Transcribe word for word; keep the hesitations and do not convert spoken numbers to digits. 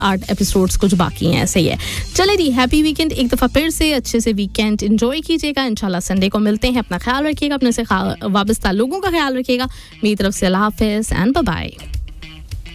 आठ एपिसोड्स कुछ बाकी हैं, सही है। चले जी, हैप्पी वीकेंड एक दफ़ा फिर से, अच्छे से वीकेंड एंजॉय कीजिएगा। इंशाल्लाह संडे को मिलते हैं, अपना ख्याल रखिएगा, अपने से वाबस्ता लोगों का ख्याल रखिएगा। मेरी तरफ से अल्लाह हाफिज़ एंड बाय बाय।